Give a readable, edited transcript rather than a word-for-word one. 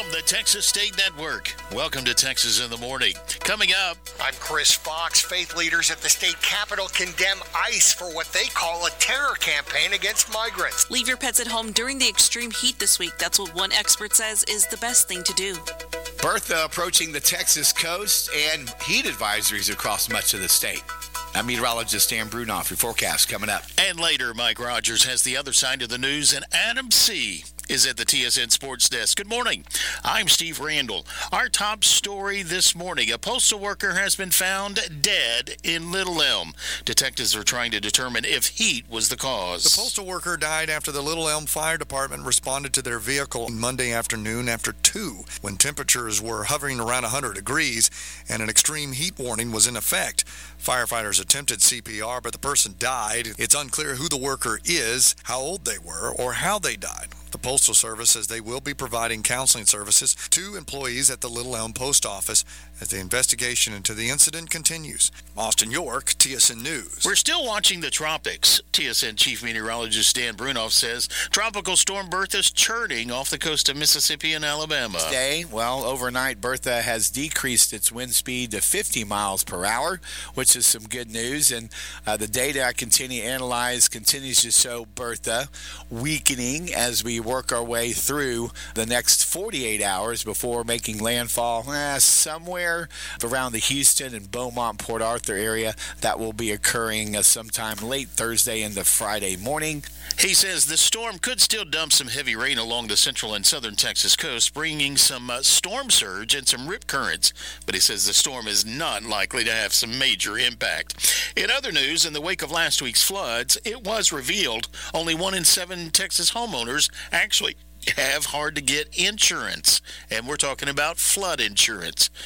from the Texas State Network. Welcome to Texas in the Morning. Coming up, I'm Chris Fox. Faith leaders at the state capitol condemn ICE for what they call a terror campaign against migrants. Leave your pets at home during the extreme heat this week. That's what one expert says is the best thing to do. Bertha approaching the Texas coast and heat advisories across much of the state. I'm meteorologist Dan Brunoff. Your forecast coming up. And later, Mike Rogers has the other side of the news, and Adam C. is at the TSN Sports Desk. Good morning. I'm Steve Randall. Our top story this morning, a postal worker has been found dead in Little Elm. Detectives are trying to determine if heat was the cause. The postal worker died after the Little Elm Fire Department responded to their vehicle Monday afternoon after 2, when temperatures were hovering around 100 degrees and an extreme heat warning was in effect. Firefighters attempted CPR, but the person died. It's unclear who the worker is, how old they were, or how they died. The Postal Service says they will be providing counseling services to employees at the Little Elm Post Office as the investigation into the incident continues. Austin York, TSN News. We're still watching the tropics. TSN Chief Meteorologist Dan Brunoff says Tropical Storm Bertha's churning off the coast of Mississippi and Alabama. Today, overnight, Bertha has decreased its wind speed to 50 miles per hour, which is some good news. And the data I continue to analyze continues to show Bertha weakening as we work our way through the next 48 hours before making landfall somewhere around the Houston and Beaumont, Port Arthur area. That will be occurring sometime late Thursday into Friday morning. He says the storm could still dump some heavy rain along the central and southern Texas coast, bringing some storm surge and some rip currents. But he says the storm is not likely to have some major impact. In other news, in the wake of last week's floods, it was revealed only 1 in 7 Texas homeowners actually have hard to get insurance, and we're talking about flood insurance.